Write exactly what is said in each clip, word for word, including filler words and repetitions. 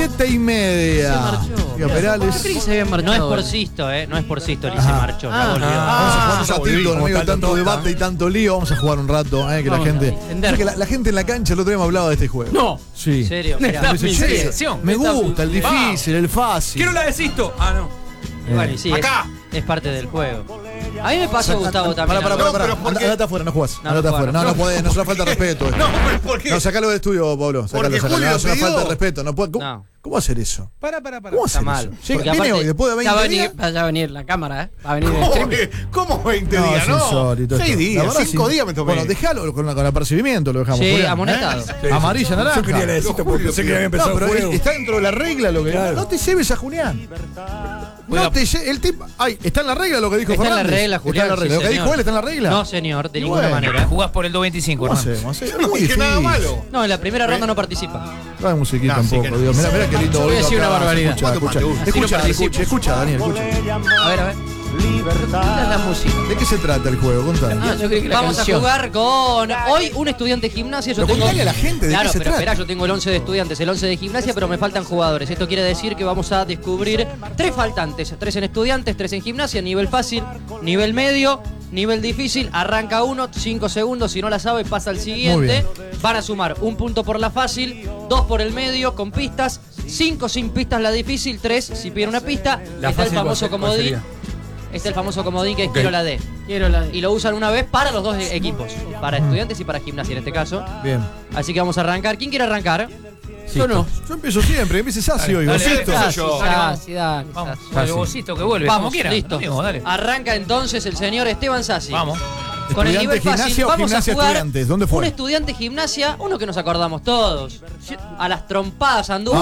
Siete y media. Se marchó. Tío Perales. Yo creí que se había marchado. No es por Sisto, ¿eh? No es por Sisto, ni se Ajá. marchó. Ah, ya volvió. Vamos a jugar un ya volví, ratito, en como medio de tanto tanto toca. debate y tanto lío. Vamos a jugar un rato, eh, que Vamos la a gente. entender. Que la, la gente en la cancha el otro día me hablaba de este juego. No. Sí. En serio, Me mirá. está Me dice, ¿En "Che, serio? me Me está gusta el difícil, el fácil. Quiero la de Sisto. Ah, no. Y bueno, y sí, es, Acá. es parte del juego. A mí me pasó, Gustavo, también. Pará, pará, pará, No, pará. pero ¿por Andá- qué? Andate afuera, no jugás. No, Andate no afuera. No, juego, no podés, no es una falta de respeto. esto. No, pero ¿por qué? No, sacalo de estudio, Pablo. Sacalo, Porque sacalo. Julio No, es una pidió. falta de respeto. No puede, ¿cómo, No. ¿Cómo hacer eso? Para, para, para. ¿Cómo Está hacer mal. eso? Llega- Porque viene aparte- hoy, después de Ya va a veinte venir, días. ya va a venir la cámara, ¿eh? Va a venir el ¿Cómo, stream. que- ¿Cómo veinte No, días? es No. insólito Seis esto. La días, verdad, cinco sí. días me tomé. Bueno, déjalo con, la- con apercibimiento, lo dejamos. Sí, Julián, amonestado. ¿eh? Sí, Amarilla, sí. naranja. Yo quería la de Sisto porque pensé que había empezado No, pero el juego. está dentro de la regla lo que. Claro. No te lleves a Julián. No te lle- el tipo. Ay, está en la regla lo que dijo Está en la Fernández. regla, Julián. Está en la regla. sí, Lo que señor. dijo él está en la regla. No, señor, de Y ninguna bueno. manera. Jugás por el dos veinticinco, ¿Cómo hermano. hacemos? Es No muy dije nada difícil. malo. No, en la primera ronda no participa. Trae musiquita No, un sí poco, que no. Dios. Mira, mira qué lindo. Yo voy a decir bonito una acá. barbaridad. Escucha, escucha. Así no Escucha, participo. escucha, escucha, Daniel, escucha. A ver, a ver. Esta es la música. ¿De qué se trata el juego? Contame. Ah, yo creí que la Vamos canción. a jugar con hoy un estudiante de gimnasia. Yo Pero tengo... contale a la gente de Claro, qué se pero trata. espera, yo tengo el once de estudiantes, el once de gimnasia, pero me faltan jugadores. Esto quiere decir que vamos a descubrir tres faltantes. Tres en estudiantes, tres en gimnasia, nivel fácil, nivel medio, nivel difícil. Arranca uno, cinco segundos, si no la sabe pasa al Muy siguiente. bien. Van a sumar un punto por la fácil, dos por el medio con pistas, cinco sin pistas la difícil, tres si piden una pista. La Está el fácil, famoso ¿cuál comodín. sería? Este es el famoso comodín que es Ok. quiero la D. Quiero la de. Y lo usan una vez para los dos e- equipos, para estudiantes y para gimnasia en este caso. Bien. Así que vamos a arrancar. ¿Quién quiere arrancar? Yo no. Yo empiezo siempre, empiece Sassi hoy. dale, Vosito. dale, Sassi, yo. Sassi, dale, Vamos, Sassi. dale, Bocito que vuelve. Vamos, como quiera. listo. Amigo, dale. Arranca entonces el señor Esteban Sassi. Vamos. Con el ¿Estudiante nivel fácil gimnasia o vamos gimnasia a jugar estudiantes? ¿Dónde fue? un estudiante gimnasia, uno que nos acordamos todos. A las trompadas anduvo.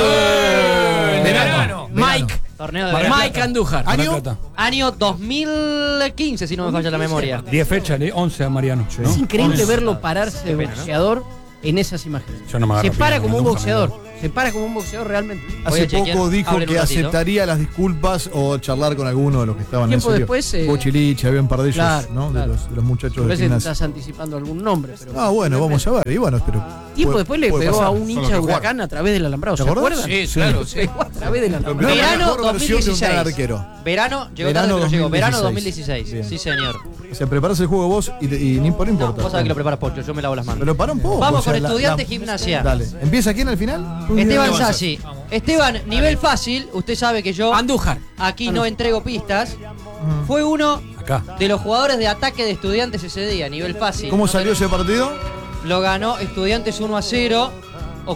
De Verano. verano. Mike. Torneo de Mar del verano. Mike Andújar. Mar del Año. Plata. Año dos mil quince, si no me falla la memoria. diez fechas, ¿eh? once a Mariano. ¿no? Es increíble once. verlo pararse de boxeador en esas imágenes. Yo no me agarro Se para piña, como un nunca me boxeador. Se para como un boxeador realmente. Voy Hace a chequear. poco dijo Hablen un que ratito. aceptaría las disculpas o charlar con alguno de los que estaban en Tiempo ese lío. después, eh, Bochilich, había un par de ellos, claro, ¿no? De, claro. los, de los muchachos A de veces gimnasia. estás anticipando algún nombre. Pero Ah, bueno, vamos a ver. Y bueno, pero. Tiempo puede- después le puede pegó pasar. a un Son hincha los de que Huracán a través del alambrado. ¿Te ¿Se acordás? acuerdan? Sí, claro, Le sí. pegó a través del La alambrado. Verano mejor versión de un dos mil dieciséis. gran arquero. Verano, llegó Verano tarde, pero llegó. Verano dos dos mil mil dieciséis. dieciséis. Sí, señor. O sea, preparás el juego vos y, te- y ni por No, importa. vos sabés que lo preparas Pocho, yo me lavo las manos. Pero para un poco. Vamos o sea, con la- estudiante la- gimnasia. Dale. ¿Empieza quién al final? Esteban Sassi. Esteban, nivel fácil. Usted sabe que yo Andújar. aquí no entrego pistas. Fue uno Acá. de los jugadores de ataque de estudiantes ese día, nivel fácil. ¿Cómo No salió tenés- ese partido? Lo ganó Estudiantes uno a cero.